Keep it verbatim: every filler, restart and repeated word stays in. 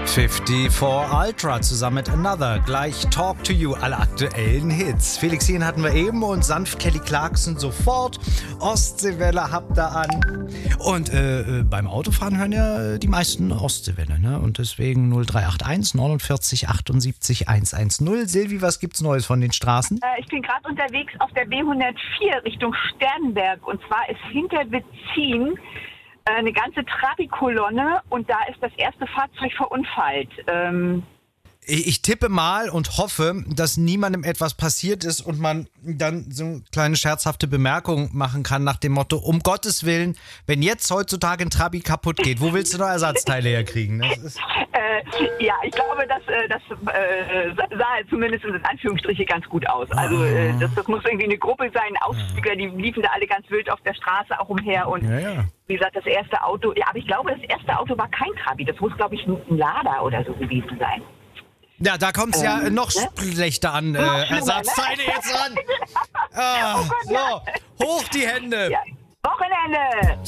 fünfundfünfzig Ultra zusammen mit Another. Gleich Talk to You, alle aktuellen Hits. Felix Jähn hatten wir eben und sanft Kelly Clarkson sofort. Ostseewelle habt ihr an. Und äh, beim Autofahren hören ja die meisten Ostseewelle, ne? Und deswegen null drei acht eins neunundvierzig achtundsiebzig hundertzehn. Silvi, was gibt's Neues von den Straßen? Äh, ich bin gerade unterwegs auf der B hundertvier Richtung Sternberg. Und zwar ist hinter Betzin eine ganze Trabi-Kolonne und da ist das erste Fahrzeug verunfallt. Ähm ich, ich tippe mal und hoffe, dass niemandem etwas passiert ist und man dann so eine kleine scherzhafte Bemerkung machen kann nach dem Motto, um Gottes Willen, wenn jetzt heutzutage ein Trabi kaputt geht, wo willst du noch Ersatzteile herkriegen? Das ist äh, ja, ich glaube, das, das äh, sah zumindest in Anführungsstriche ganz gut aus. Also äh, das, das muss irgendwie eine Gruppe sein, Ausflüger, die liefen da alle ganz wild auf der Straße auch umher und ja, ja. Wie gesagt, das erste Auto, ja, aber ich glaube, das erste Auto war kein Trabi. Das muss, glaube ich, ein Lada oder so gewesen sein. Ja, da kommt es ähm, ja noch ne? schlechter an. Äh, Ersatzteile ne? jetzt an. Ah, oh Gott, so, ja. Hoch die Hände. Ja. Wochenende.